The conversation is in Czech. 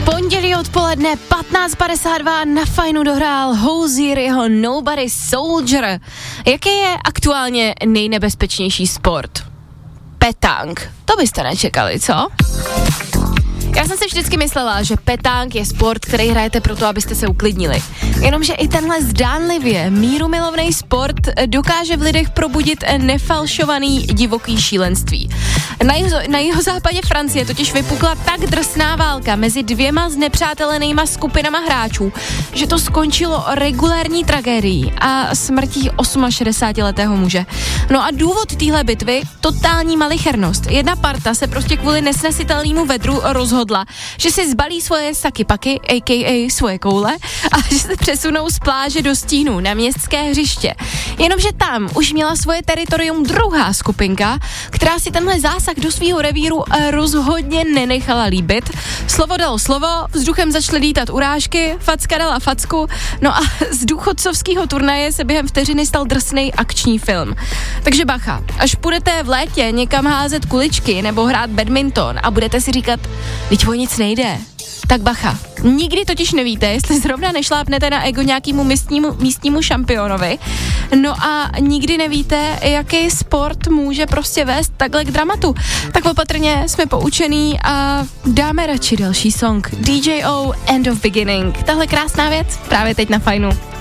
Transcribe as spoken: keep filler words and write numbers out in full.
Pondělí odpoledne patnáct padesát dva na Fajnu dohrál Hozier jeho Nobody Soldier. Jaký je aktuálně nejnebezpečnější sport? Petang. To byste nečekali, co? Já jsem si vždycky myslela, že petang je sport, který hrajete proto, abyste se uklidnili. Jenomže i tenhle zdánlivě mírumilovný sport dokáže v lidech probudit nefalšovaný divoký šílenství. Na, jiho, na jihozápadě Francie totiž vypukla tak drsná válka mezi dvěma znepřátelenýma skupinama hráčů, že to skončilo regulérní tragédií a smrtí šedesátiosmiletého muže. No a důvod téhle bitvy? Totální malichernost. Jedna parta se prostě kvůli nesnesitelnému vedru rozhodla, že si zbalí svoje saky paky, a k a svoje koule, a že se přesunou z pláže do stínu na městské hřiště. Jenomže tam už měla svoje teritorium druhá skupinka, která si tenhle zásah do svýho revíru rozhodně nenechala líbit. Slovo dalo slovo, vzduchem začaly lítat urážky, facka dala facku, no a z důchodcovského turnaje se během vteřiny stal drsnej akční film. Takže bacha, až půjdete v létě někam házet kuličky nebo hrát badminton a budete si říkat, teď o nic nejde, tak bacha. Nikdy totiž nevíte, jestli zrovna nešlápnete na ego nějakému místnímu, místnímu šampionovi. No a nikdy nevíte, jaký sport může prostě vést takhle k dramatu. Tak opatrně, jsme poučený a dáme radši další song. D J O, End of Beginning. Tahle krásná věc právě teď na Fajnu.